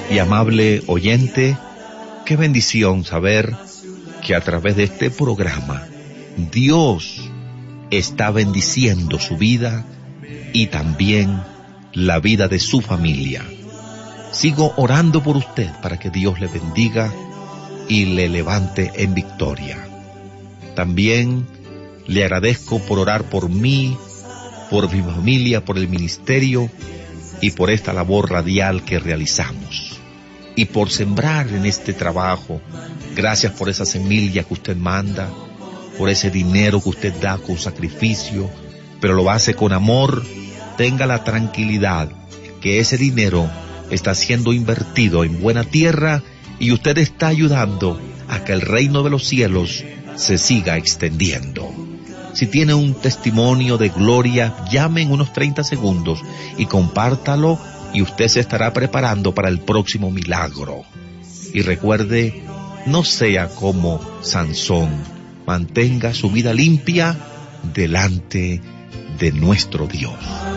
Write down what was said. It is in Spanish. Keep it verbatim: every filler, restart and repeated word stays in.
y amable oyente, qué bendición saber que a través de este programa Dios está bendiciendo su vida y también la vida de su familia. Sigo orando por usted para que Dios le bendiga y le levante en victoria. También le agradezco por orar por mí, por mi familia, por el ministerio y por esta labor radial que realizamos. Y por sembrar en este trabajo. Gracias por esa semilla que usted manda, por ese dinero que usted da con sacrificio, pero lo hace con amor. Tenga la tranquilidad que ese dinero está siendo invertido en buena tierra y usted está ayudando a que el reino de los cielos se siga extendiendo. Si tiene un testimonio de gloria, llame en unos treinta segundos y compártalo y usted se estará preparando para el próximo milagro. Y recuerde, no sea como Sansón, mantenga su vida limpia delante de nuestro Dios.